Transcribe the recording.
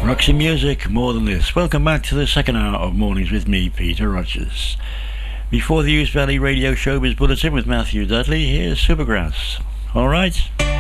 Roxy Music, more than this. Welcome back to the second hour of Mornings with me, Peter Rogers. Before the Hughes Valley Radio Showbiz Bulletin with Matthew Dudley, here's Supergrass. All right?